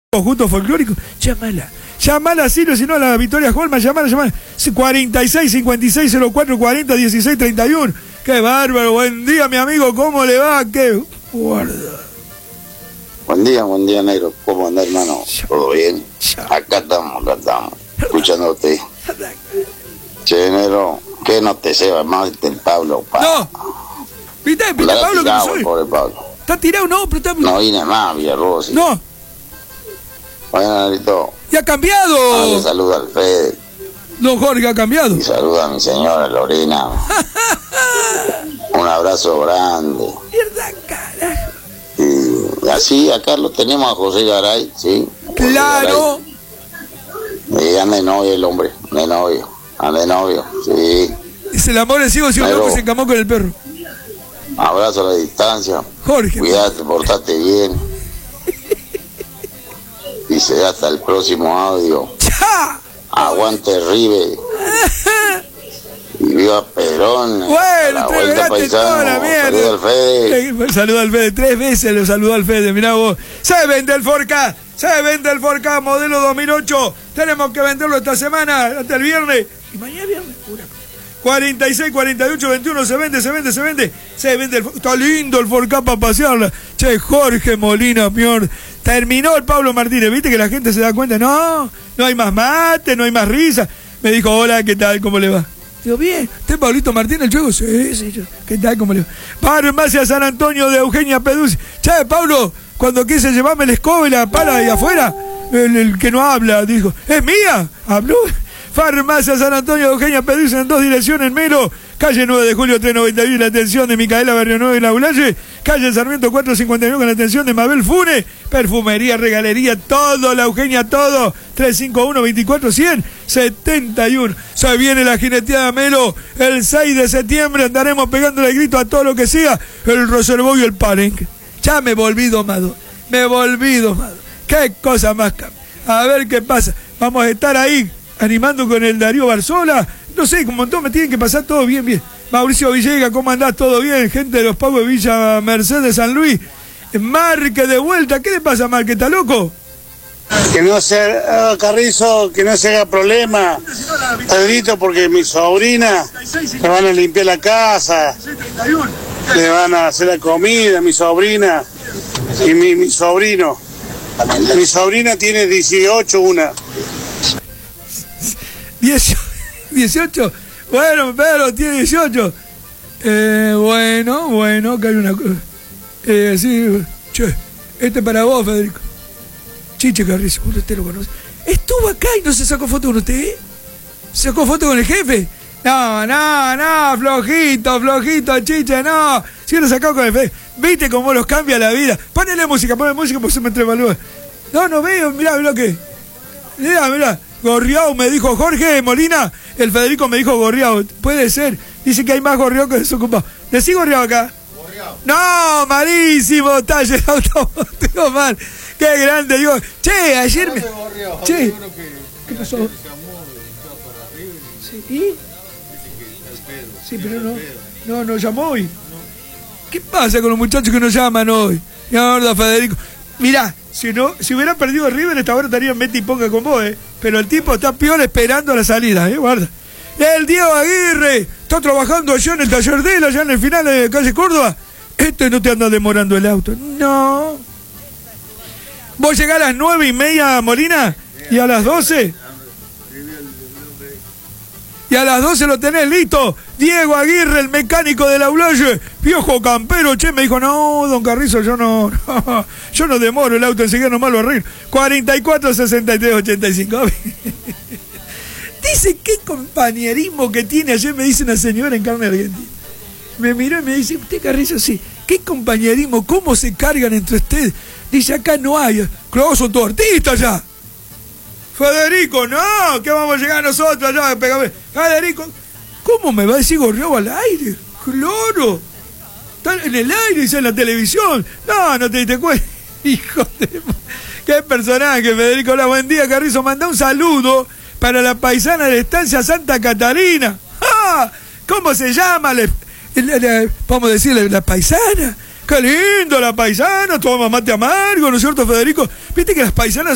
conjunto folclórico, llamala Ciro, si no a la Victoria Holman, llamala 46 56 04 40 16 31. Qué bárbaro, buen día mi amigo, ¿cómo le va? Qué guarda. Buen día negro, ¿cómo anda hermano? ¿Todo bien? Acá estamos, escuchándote. Che negro, que no te lleva más el Pablo, pa. No, ¿viste Pablo que no soy? Pobre Pablo. ¿Está tirado? No, pero está... No vine más, Villarrosi. No. Bueno, Negrito. ¡Ya ha cambiado! Le saluda al Fede. Don Jorge ha cambiado. Y saluda a mi señora Lorena. Un abrazo grande. Mierda, carajo. Y así acá lo tenemos a José Garay, ¿sí? Claro. Y anda de novio el hombre, anda de novio, sí. Es el amor de ciego si un loco se encamó con el perro. Abrazo a la distancia. Jorge. Cuídate, portate bien. Y se da hasta el próximo audio. ¡Chá! Aguante Rive. Y viva Perón. Bueno, tres veces toda la mierda. Saluda al Fede. Saluda al Fede, 3 veces lo saludó al Fede, mirá vos. Se vende el Forca modelo 2008. Tenemos que venderlo esta semana, hasta el viernes. Y mañana viernes, pura. 46, 48, 21, se vende el... Está lindo el Forca para pasearla. Che, Jorge Molina, mior. Terminó el Pablo Martínez, viste que la gente se da cuenta, no hay más mate, no hay más risa. Me dijo, hola, ¿qué tal? ¿Cómo le va? Digo, bien, ¿usted Pablito Martínez, el juego? Sí, yo. ¿Qué tal? ¿Cómo le va? Farmacia San Antonio de Eugenia Peduzzi. Che, Pablo, cuando quise llevarme la escoba y la pala ahí afuera, el que no habla, dijo, ¿es mía? ¿Habló? Farmacia San Antonio de Eugenia Peduzzi en 2 direcciones, Melo, calle 9 de julio 391, la atención de Micaela Barrio 9 en la Ulaye, calle Sarmiento 451 con la atención de Mabel Fune, perfumería, regalería, todo, la Eugenia, todo, 351-24-100-71. Se viene la jineteada, Melo, el 6 de septiembre andaremos pegándole el grito a todo lo que sea, el reservo y el palenque. Ya me volví domado. Qué cosa más, a ver qué pasa, vamos a estar ahí animando con el Darío Barzola, no sé, un montón, me tienen que pasar todo bien. Mauricio Villegas, ¿cómo andás? ¿Todo bien? Gente de los pagos de Villa Mercedes de San Luis. Marque de vuelta, ¿qué le pasa, Marque? ¿Está loco? Que no se haga Carrizo, que no se haga problema, Pedrito, porque mi sobrina le van a limpiar la casa, le van a hacer la comida, mi sobrina y mi sobrino. Mi sobrina tiene 18, una. 18. Bueno, Pedro tiene 18. Bueno, que hay una cosa. Sí, che, este para vos, Federico. Chiche Carrizo, usted lo conoce. Estuvo acá y no se sacó foto con usted. ¿Se sacó foto con el jefe? No, flojito, Chiche, no. Si lo sacó con el jefe. ¿Viste cómo los cambia la vida? Ponle música porque se me trevalúa. No veo, mirá que. Mirá. Gorriao me dijo Jorge Molina, el Federico me dijo Gorriao, puede ser, dice que hay más Gorriao que desocupados. ¿Decí Gorriao acá? Gorriao. No, malísimo, está llegado todo mal. Qué grande, digo, che, ayer me... Che, ¿qué pasó? Sí, ¿y? Sí, pero no llamó hoy. ¿Qué pasa con los muchachos que no llaman hoy? Mierda, Federico. Mirá, si hubiera perdido el River, esta hora estaría en meta y ponga con vos, Pero el tipo está peor esperando la salida, guarda. El Diego Aguirre está trabajando allá en el taller de él, allá en el final de calle Córdoba. No te anda demorando el auto. No. ¿Vos llegás a las 9:30, Molina? ¿Y a las 12? Y a las 12 lo tenés listo. Diego Aguirre, el mecánico de la Ulaye, viejo campero, che, me dijo, no, don Carrizo, yo no demoro el auto, enseguida nomás lo arreglo. 44 63 85. Dice, qué compañerismo que tiene, ayer me dice una señora en carne argentina. Me miró y me dice, usted Carrizo, sí, qué compañerismo, cómo se cargan entre ustedes. Dice, acá no hay, claro, son todos artistas ya. Federico, no, que vamos a llegar nosotros allá, pégame. Federico, ¿cómo me va a decir Gorriao al aire? Claro, está en el aire, dice en la televisión. No te diste cuenta, hijo de... Qué personaje, Federico. Hola, buen día, Carrizo. Manda un saludo para la paisana de Estancia Santa Catarina. ¡Ah! ¿Cómo se llama? Vamos a decirle, la paisana. Qué lindo la paisana, toma mate amargo, ¿no es cierto, Federico? Viste que las paisanas